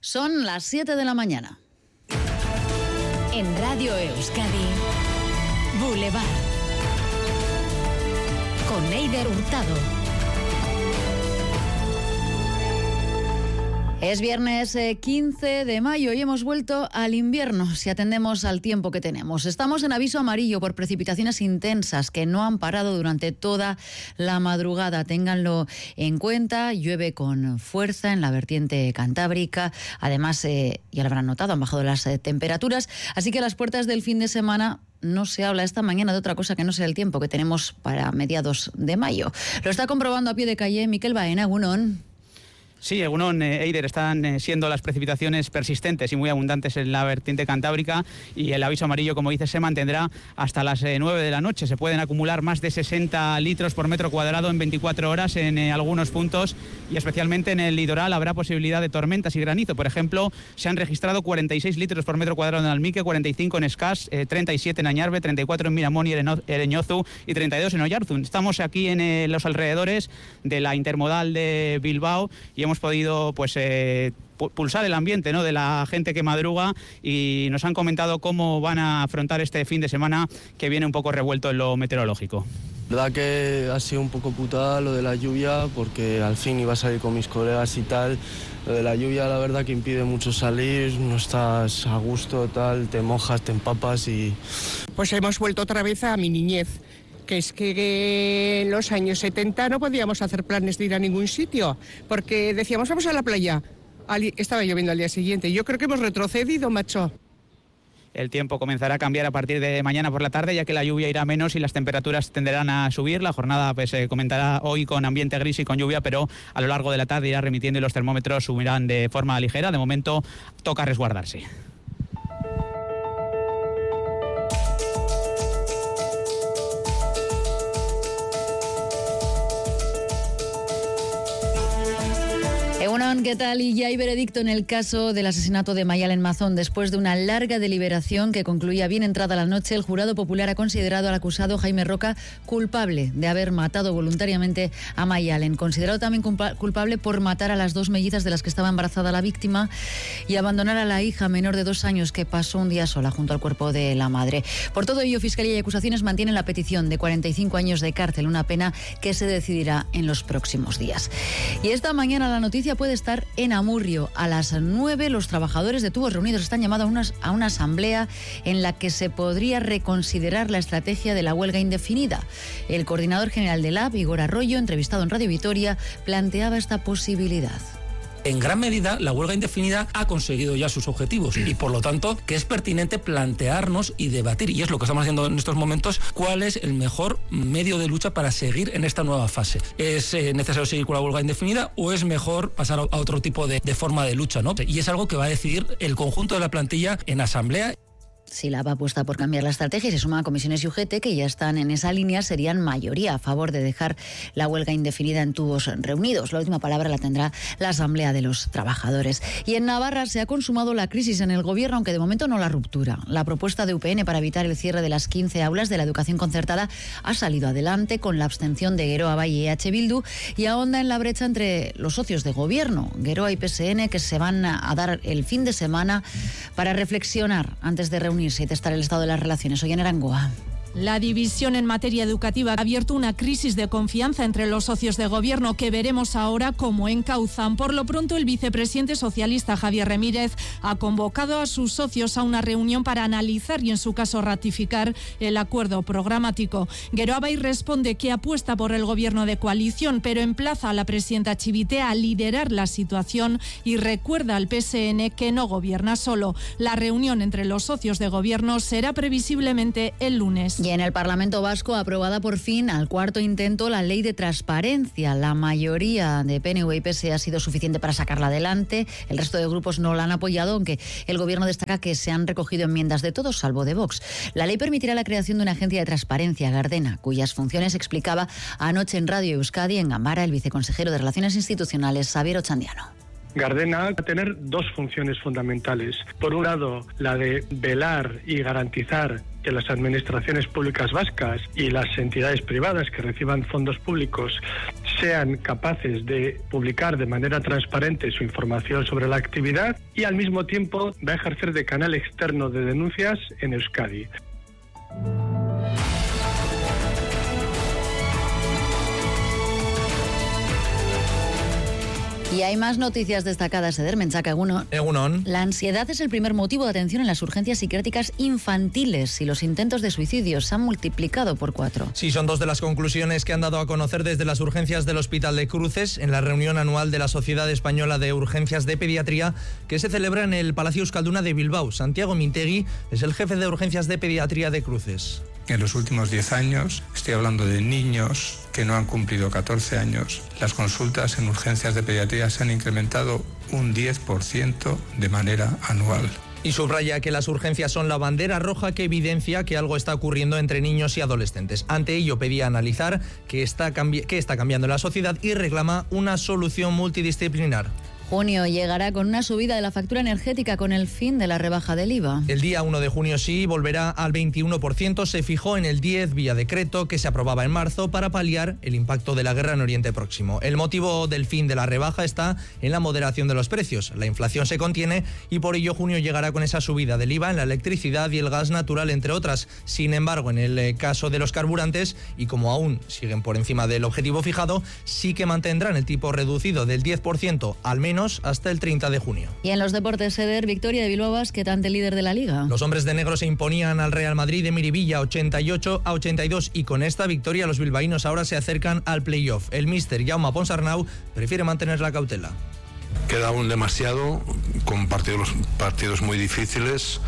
Son las 7 de la mañana. En Radio Euskadi, Boulevard. Con Eider Hurtado. Es viernes 15 de mayo y hemos vuelto al invierno, si atendemos al tiempo que tenemos. Estamos en aviso amarillo por precipitaciones intensas que no han parado durante toda la madrugada. Ténganlo en cuenta, llueve con fuerza en la vertiente cantábrica. Además, ya lo habrán notado, han bajado las temperaturas. Así que a las puertas del fin de semana no se habla esta mañana de otra cosa que no sea el tiempo que tenemos para mediados de mayo. Lo está comprobando a pie de calle Mikel Baena, Egunon. Sí, Egunon, Eider, están siendo las precipitaciones persistentes y muy abundantes en la vertiente cantábrica y el aviso amarillo, como dices, se mantendrá hasta las 9 de la noche. Se pueden acumular más de 60 litros por metro cuadrado en 24 horas en algunos puntos y especialmente en el litoral habrá posibilidad de tormentas y granizo. Por ejemplo, se han registrado 46 litros por metro cuadrado en Almique, 45 en Escás, 37 en Añarbe, 34 en Miramón y Ereñozu y 32 en Oyarzun. Estamos aquí en los alrededores de la intermodal de Bilbao y hemos podido pulsar el ambiente, ¿no?, de la gente que madruga y nos han comentado cómo van a afrontar este fin de semana que viene un poco revuelto en lo meteorológico. La verdad que ha sido un poco putada lo de la lluvia porque al fin iba a salir con mis colegas y tal. Lo de la lluvia la verdad que impide mucho salir, no estás a gusto, tal, te mojas, te empapas y... Pues hemos vuelto otra vez a mi niñez. Que es que en los años 70 no podíamos hacer planes de ir a ningún sitio, porque decíamos, vamos a la playa. Estaba lloviendo al día siguiente. Yo creo que hemos retrocedido, macho. El tiempo comenzará a cambiar a partir de mañana por la tarde, ya que la lluvia irá menos y las temperaturas tenderán a subir. La jornada comenzará hoy con ambiente gris y con lluvia, pero a lo largo de la tarde irá remitiendo y los termómetros subirán de forma ligera. De momento toca resguardarse. ¿Qué tal? Y ya hay veredicto en el caso del asesinato de Mayalen Mazón. Después de una larga deliberación que concluía bien entrada la noche, el jurado popular ha considerado al acusado Jaime Roca culpable de haber matado voluntariamente a Mayalen. Considerado también culpable por matar a las dos mellizas de las que estaba embarazada la víctima y abandonar a la hija menor de 2 años que pasó un día sola junto al cuerpo de la madre. Por todo ello, Fiscalía y acusaciones mantienen la petición de 45 años de cárcel, una pena que se decidirá en los próximos días. Y esta mañana la noticia puede estar en Amurrio. A las 9 los trabajadores de Tubos Reunidos están llamados a una asamblea en la que se podría reconsiderar la estrategia de la huelga indefinida. El coordinador general del AB, Igor Arroyo, entrevistado en Radio Vitoria, planteaba esta posibilidad. En gran medida, la huelga indefinida ha conseguido ya sus objetivos y, por lo tanto, que es pertinente plantearnos y debatir, y es lo que estamos haciendo en estos momentos, cuál es el mejor medio de lucha para seguir en esta nueva fase. ¿Es necesario seguir con la huelga indefinida o es mejor pasar a otro tipo de forma de lucha, ¿no? Y es algo que va a decidir el conjunto de la plantilla en asamblea. Si la va apuesta por cambiar la estrategia y se suma a Comisiones y UGT, que ya están en esa línea, serían mayoría a favor de dejar la huelga indefinida en Tubos Reunidos. La última palabra la tendrá la Asamblea de los Trabajadores. Y en Navarra se ha consumado la crisis en el gobierno, aunque de momento no la ruptura. La propuesta de UPN para evitar el cierre de las 15 aulas de la educación concertada ha salido adelante con la abstención de Geroa Bai y EH Bildu y ahonda en la brecha entre los socios de gobierno, Geroa y PSN, que se van a dar el fin de semana para reflexionar antes de reunirse y testar el estado de las relaciones. Hoy en Arangoa. La división en materia educativa ha abierto una crisis de confianza entre los socios de gobierno que veremos ahora cómo encauzan. Por lo pronto, el vicepresidente socialista Javier Remírez ha convocado a sus socios a una reunión para analizar y, en su caso, ratificar el acuerdo programático. Geroa Bai responde que apuesta por el gobierno de coalición, pero emplaza a la presidenta Chivite a liderar la situación y recuerda al PSN que no gobierna solo. La reunión entre los socios de gobierno será previsiblemente el lunes. Y en el Parlamento Vasco, aprobada por fin al cuarto intento la ley de transparencia. La mayoría de PNV y PSE ha sido suficiente para sacarla adelante. El resto de grupos no la han apoyado, aunque el Gobierno destaca que se han recogido enmiendas de todos, salvo de Vox. La ley permitirá la creación de una agencia de transparencia, Gardena, cuyas funciones explicaba anoche en Radio Euskadi, en Gambara, el viceconsejero de Relaciones Institucionales, Xabier Ochandiano. Gardena va a tener dos funciones fundamentales. Por un lado, la de velar y garantizar que las administraciones públicas vascas y las entidades privadas que reciban fondos públicos sean capaces de publicar de manera transparente su información sobre la actividad y al mismo tiempo va a ejercer de canal externo de denuncias en Euskadi. Y hay más noticias destacadas, Eder Menchaca, Egunon. La ansiedad es el primer motivo de atención en las urgencias psiquiátricas infantiles y los intentos de suicidio se han multiplicado por 4. Sí, son 2 de las conclusiones que han dado a conocer desde las urgencias del Hospital de Cruces en la reunión anual de la Sociedad Española de Urgencias de Pediatría que se celebra en el Palacio Euskalduna de Bilbao. Santiago Mintegui es el jefe de urgencias de pediatría de Cruces. En los últimos 10 años, estoy hablando de niños que no han cumplido 14 años, las consultas en urgencias de pediatría se han incrementado un 10% de manera anual. Y subraya que las urgencias son la bandera roja que evidencia que algo está ocurriendo entre niños y adolescentes. Ante ello pedía analizar qué está cambiando en la sociedad y reclama una solución multidisciplinar. Junio llegará con una subida de la factura energética con el fin de la rebaja del IVA. El día 1 de junio sí volverá al 21%, se fijó en el 10 vía decreto que se aprobaba en marzo para paliar el impacto de la guerra en Oriente Próximo. El motivo del fin de la rebaja está en la moderación de los precios. La inflación se contiene y por ello junio llegará con esa subida del IVA en la electricidad y el gas natural, entre otras. Sin embargo, en el caso de los carburantes, y como aún siguen por encima del objetivo fijado, sí que mantendrán el tipo reducido del 10% al menos hasta el 30 de junio. Y en los deportes, Eder, victoria de Bilbao Basket ante el líder de la Liga. Los hombres de negro se imponían al Real Madrid de Miribilla 88-82 y con esta victoria los bilbaínos ahora se acercan al playoff. El míster Jaume Ponsarnau prefiere mantener la cautela. Queda aún demasiado, con partidos muy difíciles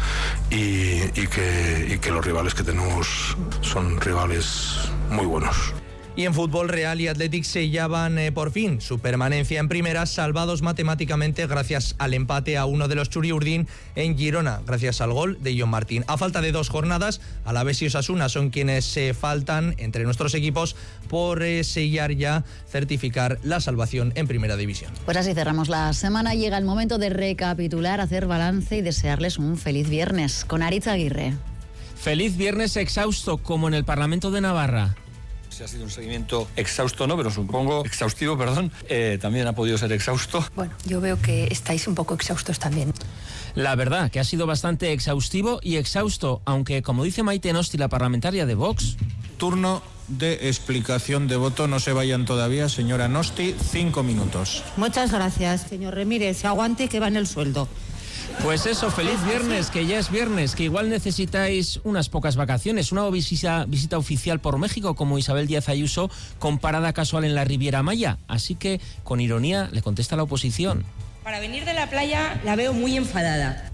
y que los rivales que tenemos son rivales muy buenos. Y en fútbol, Real y Athletic sellaban por fin su permanencia en primera, salvados matemáticamente gracias al empate a 1 de los Churiurdin en Girona, gracias al gol de John Martín. A falta de 2 jornadas, Alavés y Osasuna son quienes se faltan entre nuestros equipos por sellar ya, certificar la salvación en primera división. Pues así cerramos la semana. Llega el momento de recapitular, hacer balance y desearles un feliz viernes. Con Aritz Aguirre. Feliz viernes exhausto, como en el Parlamento de Navarra. Ha sido un seguimiento exhausto, ¿no? Pero supongo exhaustivo, perdón. También ha podido ser exhausto. Bueno, yo veo que estáis un poco exhaustos también. La verdad, que ha sido bastante exhaustivo y exhausto, aunque, como dice Maite Nosti, la parlamentaria de Vox... Turno de explicación de voto. No se vayan todavía, señora Nosti. 5 minutos. Muchas gracias, señor Remírez. Aguante que va en el sueldo. Pues eso, feliz viernes, que ya es viernes, que igual necesitáis unas pocas vacaciones, una visita oficial por México como Isabel Díaz Ayuso con parada casual en la Riviera Maya. Así que, con ironía, le contesta la oposición. Para venir de la playa la veo muy enfadada.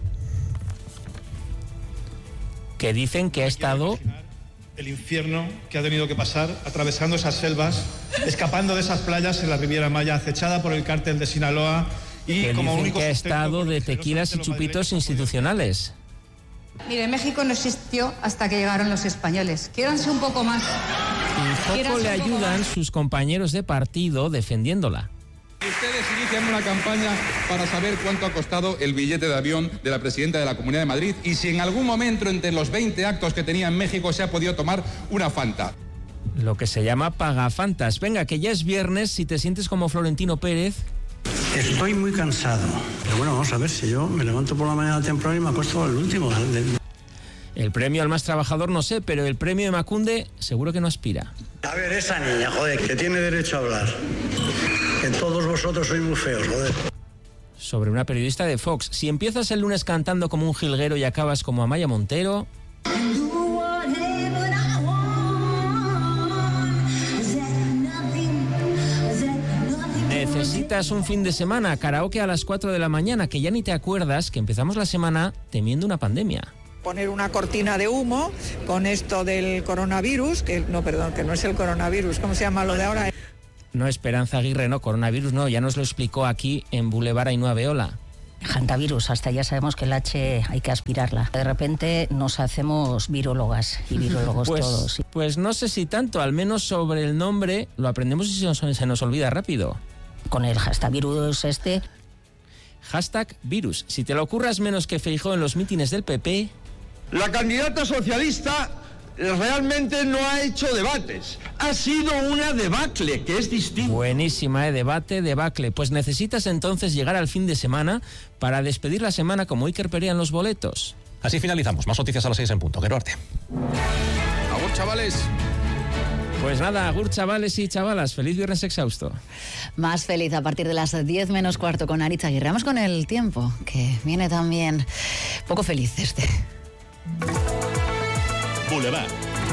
Que dicen que ha estado... El infierno que ha tenido que pasar atravesando esas selvas, escapando de esas playas en la Riviera Maya, acechada por el cártel de Sinaloa. Y que como dicen único que ha estado de tequilas y chupitos institucionales. Mire, México no existió hasta que llegaron los españoles. Quiéranse un poco más. Y poco le ayudan sus compañeros de partido defendiéndola. Ustedes inician una campaña para saber cuánto ha costado el billete de avión de la presidenta de la Comunidad de Madrid y si en algún momento entre los 20 actos que tenía en México se ha podido tomar una Fanta. Lo que se llama pagafantas. Venga, que ya es viernes, si te sientes como Florentino Pérez... Estoy muy cansado, pero bueno, vamos a ver si yo me levanto por la mañana temprano y me acuesto el último. El premio al más trabajador no sé, pero el premio de Macunde seguro que no aspira. A ver, esa niña, joder, que tiene derecho a hablar. Que todos vosotros sois muy feos, joder. Sobre una periodista de Fox, si empiezas el lunes cantando como un jilguero y acabas como Amaya Montero... Necesitas un fin de semana, karaoke a las 4 de la mañana, que ya ni te acuerdas que empezamos la semana temiendo una pandemia. Poner una cortina de humo con esto del coronavirus, que no es el coronavirus, ¿cómo se llama lo de ahora? No, Esperanza Aguirre, no, coronavirus no, ya nos lo explicó aquí en Boulevard Ainhoa Beola. Hantavirus, hasta ya sabemos que el H hay que aspirarla. De repente nos hacemos virólogas y virólogos todos. Pues no sé si tanto, al menos sobre el nombre lo aprendemos y se nos olvida rápido. Con el hashtag virus Hashtag virus. Si te lo ocurras menos que Feijóo en los mítines del PP... La candidata socialista realmente no ha hecho debates. Ha sido una debacle, que es distinto. Buenísima, debacle. Pues necesitas entonces llegar al fin de semana para despedir la semana como Iker Perea en los boletos. Así finalizamos. Más noticias a las 6 en punto. Geruarte. Agur, chavales. Pues nada, agur, chavales y chavalas. Feliz viernes exhausto. Más feliz a partir de las 10 menos cuarto con Aritz Aguirre. Vamos con el tiempo, que viene también poco feliz Boulevard.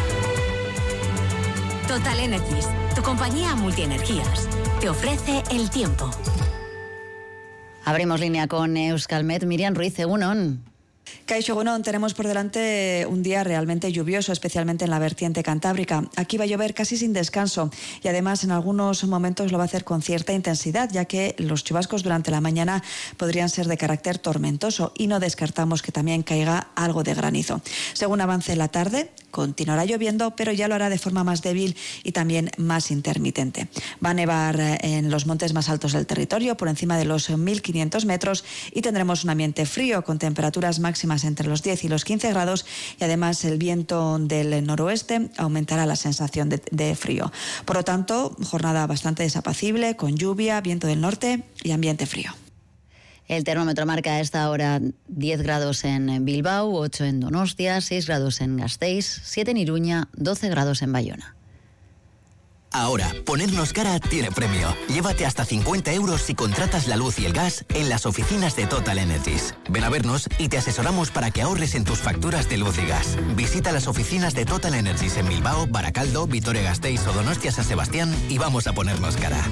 Total Energies, tu compañía multienergías, te ofrece el tiempo. Abrimos línea con Euskalmet. Miriam Ruiz, egunon. Kaixo, egunon, tenemos por delante un día realmente lluvioso, especialmente en la vertiente cantábrica. Aquí va a llover casi sin descanso y además en algunos momentos lo va a hacer con cierta intensidad, ya que los chubascos durante la mañana podrían ser de carácter tormentoso y no descartamos que también caiga algo de granizo. Según avance la tarde, continuará lloviendo, pero ya lo hará de forma más débil y también más intermitente. Va a nevar en los montes más altos del territorio, por encima de los 1.500 metros, y tendremos un ambiente frío con temperaturas máximas entre los 10 y los 15 grados y además el viento del noroeste aumentará la sensación de frío. Por lo tanto, jornada bastante desapacible, con lluvia, viento del norte y ambiente frío. El termómetro marca a esta hora 10 grados en Bilbao, 8 en Donostia, 6 grados en Gasteiz, 7 en Iruña, 12 grados en Bayona. Ahora, ponernos cara tiene premio. Llévate hasta 50 euros si contratas la luz y el gas en las oficinas de Total Energies. Ven a vernos y te asesoramos para que ahorres en tus facturas de luz y gas. Visita las oficinas de Total Energies en Bilbao, Baracaldo, Vitoria-Gasteiz o Donostia-San Sebastián y vamos a ponernos cara.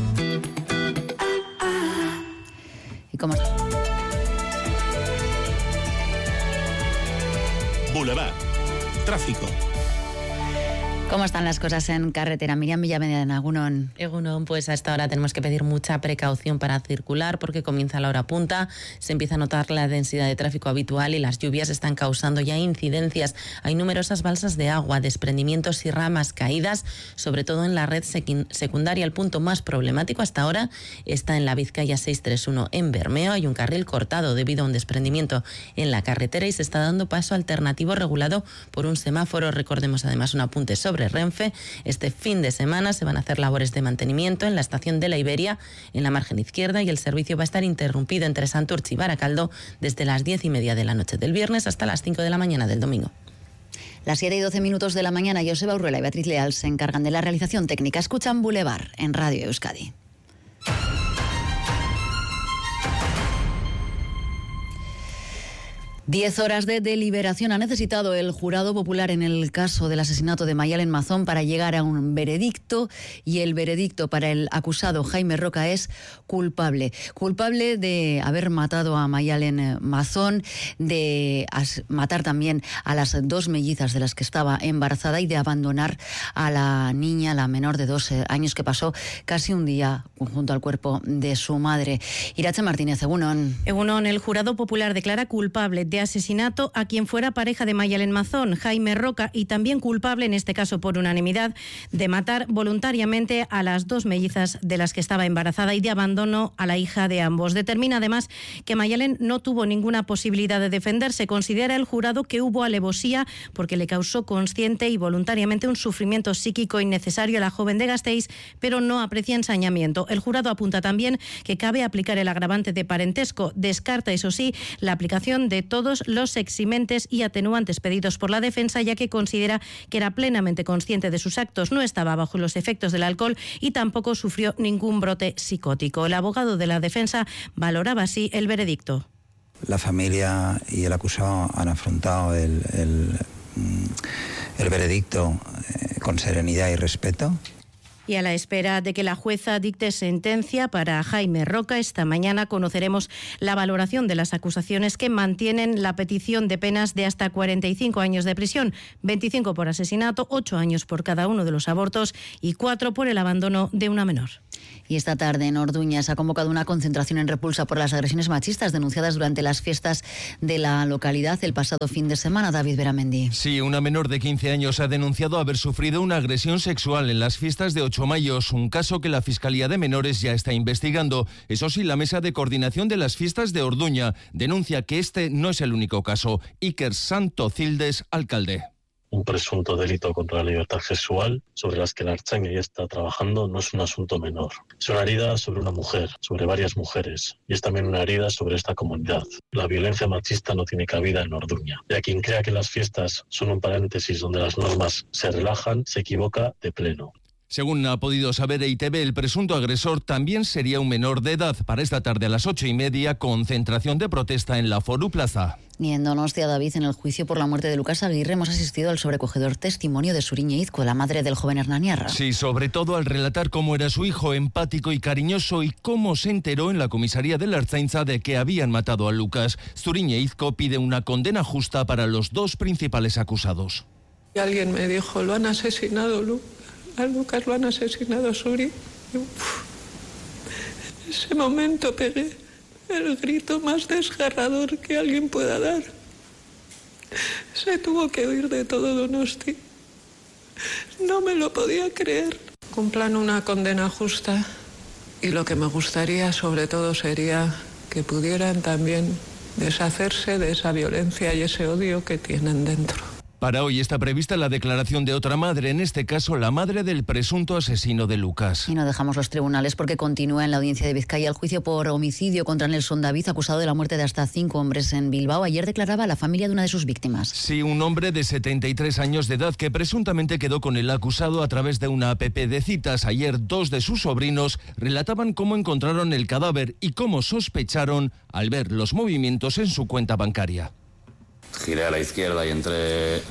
¿Y cómo? Boulevard. Tráfico. ¿Cómo están las cosas en carretera? Miriam Villamediana, egunon. Egunon, pues a esta hora tenemos que pedir mucha precaución para circular porque comienza la hora punta, se empieza a notar la densidad de tráfico habitual y las lluvias están causando ya incidencias. Hay numerosas balsas de agua, desprendimientos y ramas caídas, sobre todo en la red secundaria. El punto más problemático hasta ahora está en la Vizcaya 631 en Bermeo. Hay un carril cortado debido a un desprendimiento en la carretera y se está dando paso alternativo regulado por un semáforo. Recordemos además un apunte sobre Renfe. Este fin de semana se van a hacer labores de mantenimiento en la estación de la Iberia, en la margen izquierda, y el servicio va a estar interrumpido entre Santurtzi y Baracaldo desde las 10:30 de la noche del viernes hasta las 5 de la mañana del domingo. Las 7:12 de la mañana, Joseba Urruela y Beatriz Leal se encargan de la realización técnica. Escuchan Boulevard en Radio Euskadi. Diez horas de deliberación ha necesitado el jurado popular en el caso del asesinato de Mayalen Mazón para llegar a un veredicto, y el veredicto para el acusado Jaime Roca es culpable. Culpable de haber matado a Mayalen Mazón, de matar también a las dos mellizas de las que estaba embarazada y de abandonar a la niña, la menor de 2 años, que pasó casi un día junto al cuerpo de su madre. Irache Martínez, egunon. Egunon, el jurado popular declara culpable de asesinato a quien fuera pareja de Mayalen Mazón, Jaime Roca, y también culpable, en este caso por unanimidad, de matar voluntariamente a las dos mellizas de las que estaba embarazada y de abandono a la hija de ambos. Determina además que Mayalen no tuvo ninguna posibilidad de defenderse. Considera el jurado que hubo alevosía porque le causó consciente y voluntariamente un sufrimiento psíquico innecesario a la joven de Gasteiz, pero no aprecia ensañamiento. El jurado apunta también que cabe aplicar el agravante de parentesco. Descarta, eso sí, la aplicación de todos los eximentes y atenuantes pedidos por la defensa, ya que considera que era plenamente consciente de sus actos, no estaba bajo los efectos del alcohol y tampoco sufrió ningún brote psicótico. El abogado de la defensa valoraba así el veredicto. La familia y el acusado han afrontado el veredicto con serenidad y respeto. Y a la espera de que la jueza dicte sentencia para Jaime Roca, esta mañana conoceremos la valoración de las acusaciones que mantienen la petición de penas de hasta 45 años de prisión, 25 por asesinato, 8 años por cada uno de los abortos y 4 por el abandono de una menor. Y esta tarde en Orduña se ha convocado una concentración en repulsa por las agresiones machistas denunciadas durante las fiestas de la localidad el pasado fin de semana. David Beramendi. Sí, una menor de 15 años ha denunciado haber sufrido una agresión sexual en las fiestas de 8 Mayos, un caso que la Fiscalía de Menores ya está investigando. Eso sí, la Mesa de Coordinación de las Fiestas de Orduña denuncia que este no es el único caso. Iker Santocildes, alcalde. un presunto delito contra la libertad sexual sobre las que la Ertzaintza ya está trabajando no es un asunto menor. Es una herida sobre una mujer, sobre varias mujeres, y es también una herida sobre esta comunidad. La violencia machista no tiene cabida en Orduña. Y a quien crea que las fiestas son un paréntesis donde las normas se relajan, se equivoca de pleno. Según ha podido saber EITB, el presunto agresor también sería un menor de edad. Para esta tarde a las 8:30, concentración de protesta en la Foru Plaza. Y en Donostia, David, en el juicio por la muerte de Lucas Aguirre, hemos asistido al sobrecogedor testimonio de Suriñe Izco, la madre del joven Hernaniarra. Sí, sobre todo al relatar cómo era su hijo, empático y cariñoso, y cómo se enteró en la comisaría de la Ertzaintza de que habían matado a Lucas. Suriñe Izco pide una condena justa para los dos principales acusados. Y alguien me dijo, lo han asesinado, a Lucas lo han asesinado, Suri. En ese momento pegué el grito más desgarrador que alguien pueda dar. Se tuvo que huir de todo Donosti. No me lo podía creer. Cumplan una condena justa y lo que me gustaría sobre todo sería que pudieran también deshacerse de esa violencia y ese odio que tienen dentro. Para hoy está prevista la declaración de otra madre, en este caso la madre del presunto asesino de Lucas. Y no dejamos los tribunales porque continúa en la audiencia de Vizcaya el juicio por homicidio contra Nelson David, acusado de la muerte de hasta 5 hombres en Bilbao. Ayer declaraba a la familia de una de sus víctimas. Sí, un hombre de 73 años de edad que presuntamente quedó con el acusado a través de una app de citas. Ayer 2 de sus sobrinos relataban cómo encontraron el cadáver y cómo sospecharon al ver los movimientos en su cuenta bancaria. Giré a la izquierda y entré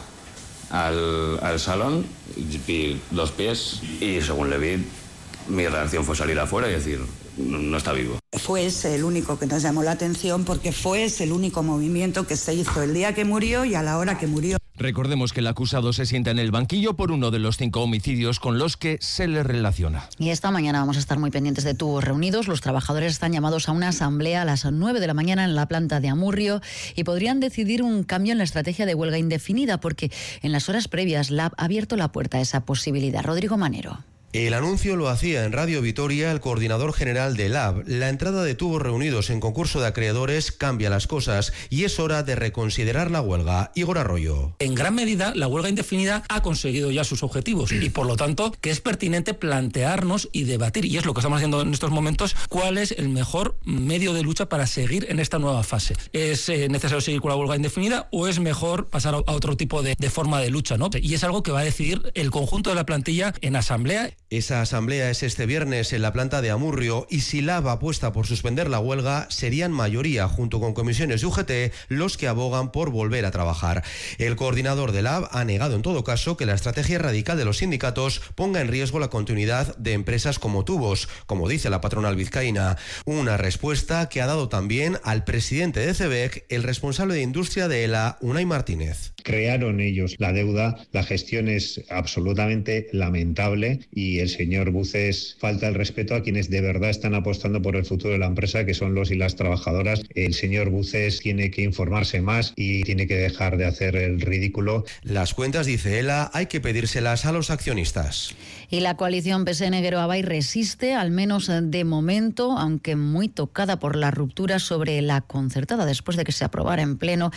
al salón, vi los pies y según le vi, mi reacción fue salir afuera y decir, no está vivo. Fue ese el único que nos llamó la atención porque fue ese el único movimiento que se hizo el día que murió y a la hora que murió. Recordemos que el acusado se sienta en el banquillo por uno de los 5 homicidios con los que se le relaciona. Y esta mañana vamos a estar muy pendientes de Tubos Reunidos. Los trabajadores están llamados a una asamblea a las 9 de la mañana en la planta de Amurrio y podrían decidir un cambio en la estrategia de huelga indefinida porque en las horas previas LAB ha abierto la puerta a esa posibilidad. Rodrigo Manero. El anuncio lo hacía en Radio Vitoria el coordinador general de LAB. La entrada de Tubos Reunidos en concurso de acreedores cambia las cosas y es hora de reconsiderar la huelga. Igor Arroyo. En gran medida, la huelga indefinida ha conseguido ya sus objetivos y, por lo tanto, que es pertinente plantearnos y debatir, y es lo que estamos haciendo en estos momentos, cuál es el mejor medio de lucha para seguir en esta nueva fase. ¿Es necesario seguir con la huelga indefinida o es mejor pasar a otro tipo de forma de lucha, ¿no? Y es algo que va a decidir el conjunto de la plantilla en asamblea. Esa asamblea es este viernes en la planta de Amurrio y si LAB apuesta por suspender la huelga, serían mayoría, junto con comisiones de UGT, los que abogan por volver a trabajar. El coordinador de LAB ha negado en todo caso que la estrategia radical de los sindicatos ponga en riesgo la continuidad de empresas como Tubos, como dice la patronal vizcaína. Una respuesta que ha dado también al presidente de CEBEC, el responsable de industria de ELA, Unai Martínez. Crearon ellos la deuda, la gestión es absolutamente lamentable y el señor Buces falta el respeto a quienes de verdad están apostando por el futuro de la empresa, que son los y las trabajadoras. El señor Buces tiene que informarse más y tiene que dejar de hacer el ridículo. Las cuentas, dice ELA, hay que pedírselas a los accionistas. Y la coalición PSN-Geroa-Bai resiste, al menos de momento, aunque muy tocada por la ruptura sobre la concertada, después de que se aprobara en pleno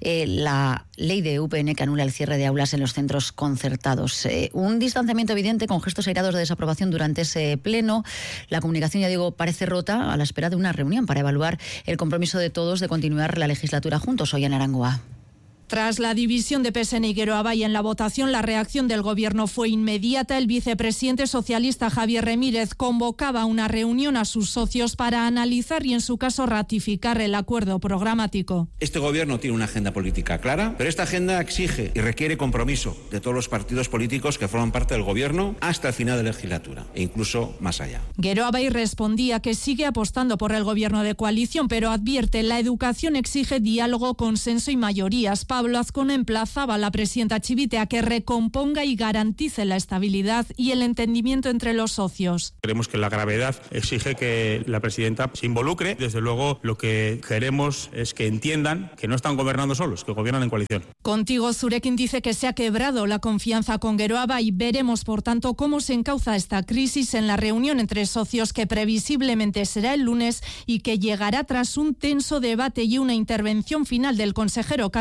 la ley de UPN que anula el cierre de aulas en los centros concertados. Un distanciamiento evidente con gestos airados de desaprobación durante ese pleno. La comunicación, ya digo, parece rota a la espera de una reunión para evaluar el compromiso de todos de continuar la legislatura juntos hoy en Arangoa. Tras la división de PSN y Geroa-Bai en la votación, la reacción del Gobierno fue inmediata. El vicepresidente socialista Javier Remírez convocaba una reunión a sus socios para analizar y, en su caso, ratificar el acuerdo programático. Este Gobierno tiene una agenda política clara, pero esta agenda exige y requiere compromiso de todos los partidos políticos que forman parte del Gobierno hasta el final de la legislatura e incluso más allá. Geroa-Bai respondía que sigue apostando por el Gobierno de coalición, pero advierte la educación exige diálogo, consenso y mayorías. Pablo Azcona emplazaba a la presidenta Chivite a que recomponga y garantice la estabilidad y el entendimiento entre los socios. Creemos que la gravedad exige que la presidenta se involucre. Desde luego, lo que queremos es que entiendan que no están gobernando solos, que gobiernan en coalición. Contigo, Zurekin dice que se ha quebrado la confianza con Geroa-Bai. Veremos, por tanto, cómo se encauza esta crisis en la reunión entre socios que previsiblemente será el lunes y que llegará tras un tenso debate y una intervención final del consejero Carlos Jiménez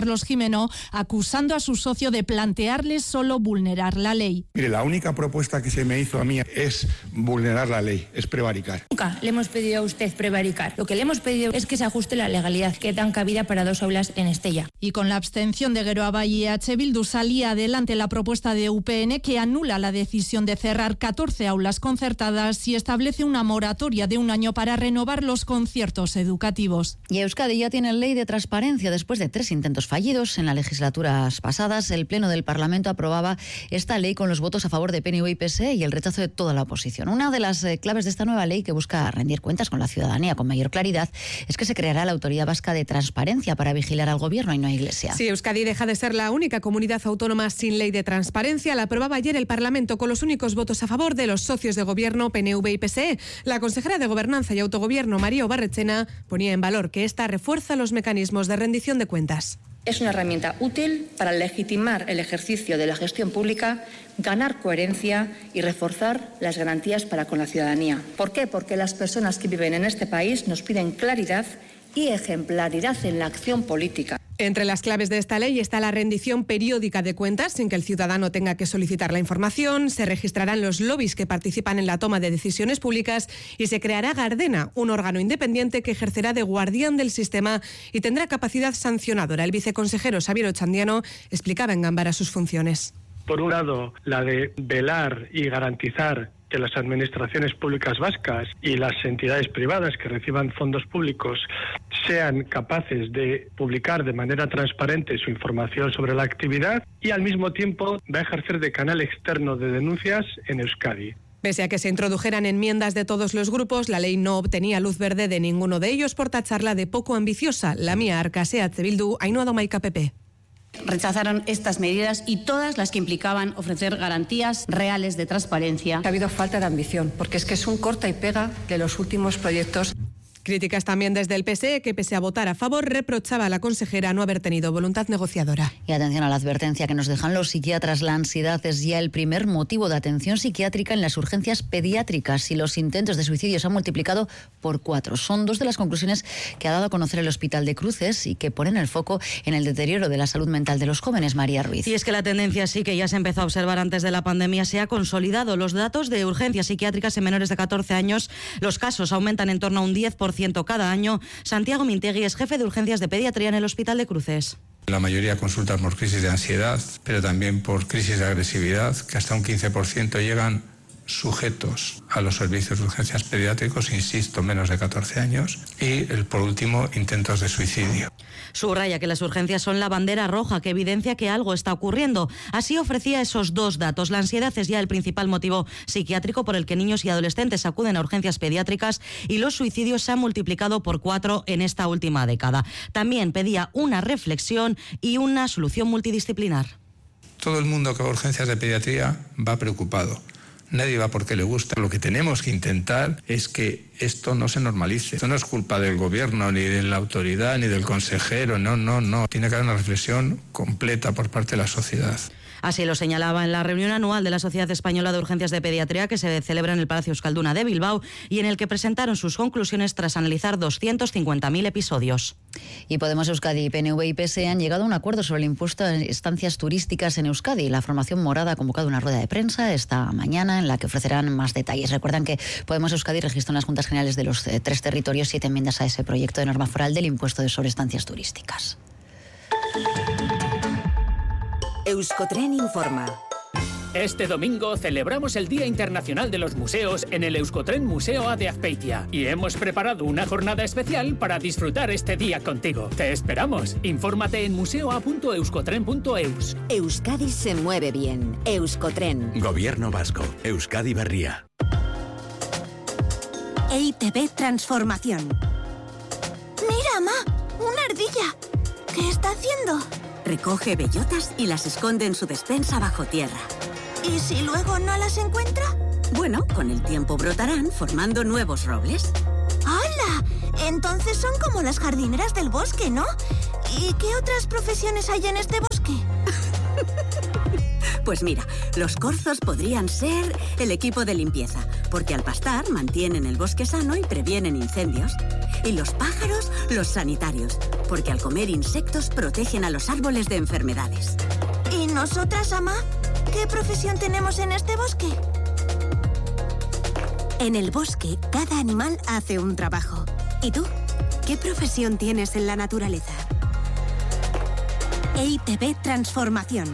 no, acusando a su socio de plantearle solo vulnerar la ley. Mire, la única propuesta que se me hizo a mí es vulnerar la ley, es prevaricar. Nunca le hemos pedido a usted prevaricar. Lo que le hemos pedido es que se ajuste la legalidad, que dan cabida para 2 aulas en Estella. Y con la abstención de Geroa Bai y EH Bildu salía adelante la propuesta de UPN que anula la decisión de cerrar 14 aulas concertadas y establece una moratoria de 1 año para renovar los conciertos educativos. Y Euskadi ya tiene ley de transparencia. Después de 3 intentos fallidos en las legislaturas pasadas, el Pleno del Parlamento aprobaba esta ley con los votos a favor de PNV y PSE y el rechazo de toda la oposición. Una de las claves de esta nueva ley, que busca rendir cuentas con la ciudadanía con mayor claridad, es que se creará la Autoridad Vasca de Transparencia para vigilar al Gobierno y no a Iglesia. Sí, Euskadi deja de ser la única comunidad autónoma sin ley de transparencia. La aprobaba ayer el Parlamento con los únicos votos a favor de los socios de Gobierno PNV y PSE. La consejera de Gobernanza y Autogobierno, María Obarrechena, ponía en valor que esta refuerza los mecanismos de rendición de cuentas. Es una herramienta útil para legitimar el ejercicio de la gestión pública, ganar coherencia y reforzar las garantías para con la ciudadanía. ¿Por qué? Porque las personas que viven en este país nos piden claridad y ejemplaridad en la acción política. Entre las claves de esta ley está la rendición periódica de cuentas sin que el ciudadano tenga que solicitar la información, se registrarán los lobbies que participan en la toma de decisiones públicas y se creará Gardena, un órgano independiente que ejercerá de guardián del sistema y tendrá capacidad sancionadora. El viceconsejero Xabier Ochandiano explicaba en Gambara sus funciones. Por un lado, la de velar y garantizar que las administraciones públicas vascas y las entidades privadas que reciban fondos públicos sean capaces de publicar de manera transparente su información sobre la actividad y al mismo tiempo va a ejercer de canal externo de denuncias en Euskadi. Pese a que se introdujeran enmiendas de todos los grupos, la ley no obtenía luz verde de ninguno de ellos por tacharla de poco ambiciosa. La mía, Arcas, EH Bildu, Ainhoa Domaica, PP. Rechazaron estas medidas y todas las que implicaban ofrecer garantías reales de transparencia. Ha habido falta de ambición, porque es que es un corta y pega de los últimos proyectos. Críticas también desde el PSE, que pese a votar a favor, reprochaba a la consejera no haber tenido voluntad negociadora. Y atención a la advertencia que nos dejan los psiquiatras. La ansiedad es ya el primer motivo de atención psiquiátrica en las urgencias pediátricas y los intentos de suicidio se han multiplicado por 4. Son 2 de las conclusiones que ha dado a conocer el Hospital de Cruces y que ponen el foco en el deterioro de la salud mental de los jóvenes. María Ruiz. Y es que la tendencia sí que ya se empezó a observar antes de la pandemia, se ha consolidado. Los datos de urgencias psiquiátricas en menores de 14 años, los casos aumentan en torno a un 10% cada año. Santiago Mintegui es jefe de urgencias de pediatría en el Hospital de Cruces. La mayoría consultan por crisis de ansiedad, pero también por crisis de agresividad, que hasta un 15% llegan sujetos a los servicios de urgencias pediátricos, insisto, menos de 14 años, y por último, intentos de suicidio. Subraya que las urgencias son la bandera roja que evidencia que algo está ocurriendo. Así ofrecía esos 2 datos. La ansiedad es ya el principal motivo psiquiátrico por el que niños y adolescentes acuden a urgencias pediátricas y los suicidios se han multiplicado por 4 en esta última década. También pedía una reflexión y una solución multidisciplinar. Todo el mundo que va a urgencias de pediatría va preocupado. Nadie va porque le gusta. Lo que tenemos que intentar es que esto no se normalice. Esto no es culpa del gobierno, ni de la autoridad, ni del consejero. No. Tiene que haber una reflexión completa por parte de la sociedad. Así lo señalaba en la reunión anual de la Sociedad Española de Urgencias de Pediatría que se celebra en el Palacio Euskalduna de Bilbao y en el que presentaron sus conclusiones tras analizar 250.000 episodios. Y Podemos Euskadi, PNV y PSE han llegado a un acuerdo sobre el impuesto a estancias turísticas en Euskadi. La formación morada ha convocado una rueda de prensa esta mañana en la que ofrecerán más detalles. Recuerdan que Podemos Euskadi registró en las Juntas Generales de los 3 territorios 7 enmiendas a ese proyecto de norma foral del impuesto sobre estancias turísticas. Euskotren informa. Este domingo celebramos el Día Internacional de los Museos en el Euskotren Museo A de Azpeitia y hemos preparado una jornada especial para disfrutar este día contigo. Te esperamos. Infórmate en museo.euskotren.eus. Euskadi se mueve bien. Euskotren. Gobierno Vasco. Euskadi Berria. EITB Transformación. Mira, Ma, una ardilla. ¿Qué está haciendo? Recoge bellotas y las esconde en su despensa bajo tierra. ¿Y si luego no las encuentra? Bueno, con el tiempo brotarán formando nuevos robles. ¡Hala! Entonces son como las jardineras del bosque, ¿no? ¿Y qué otras profesiones hay en este bosque? Pues mira, los corzos podrían ser el equipo de limpieza, porque al pastar mantienen el bosque sano y previenen incendios. Y los pájaros, los sanitarios, porque al comer insectos protegen a los árboles de enfermedades. ¿Y nosotras, Ama? ¿Qué profesión tenemos en este bosque? En el bosque, cada animal hace un trabajo. ¿Y tú? ¿Qué profesión tienes en la naturaleza? EITB Transformación.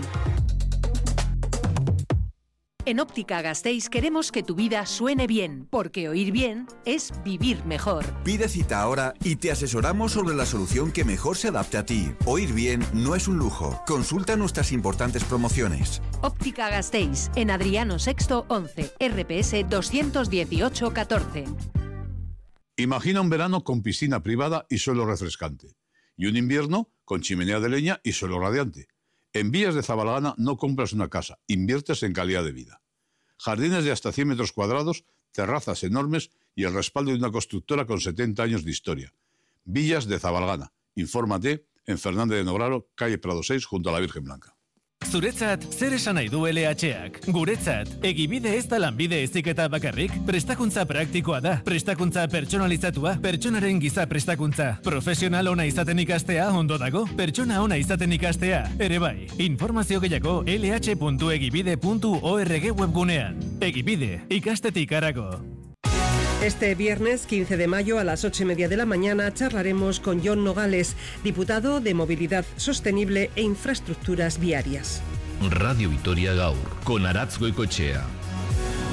En Óptica Gasteiz queremos que tu vida suene bien, porque oír bien es vivir mejor. Pide cita ahora y te asesoramos sobre la solución que mejor se adapte a ti. Oír bien no es un lujo. Consulta nuestras importantes promociones. Óptica Gasteiz, en Adriano VI 11, RPS 218 14. Imagina un verano con piscina privada y suelo refrescante. Y un invierno con chimenea de leña y suelo radiante. En Villas de Zabalgana no compras una casa, inviertes en calidad de vida. Jardines de hasta 100 metros cuadrados, terrazas enormes y el respaldo de una constructora con 70 años de historia. Villas de Zabalgana. Infórmate en Fernández de Nobraro, calle Prado 6, junto a la Virgen Blanca. Zuretzat, zer esan nahi du LH-ak? Guretzat, egibide ez da lanbide heziketa bakarrik, prestakuntza praktikoa da, prestakuntza pertsonalizatua, pertsonaren giza prestakuntza, profesional ona izaten ikastea ondo dago, pertsona ona izaten ikastea, ere bai. Informazio gehiago lh.egibide.org webgunean. Egibide, ikastetik harago. Este viernes 15 de mayo a las 8:30 de la mañana charlaremos con Jon Nogales, diputado de Movilidad Sostenible e Infraestructuras Viarias. Radio Vitoria Gaur, con Aratz Goikoetxea.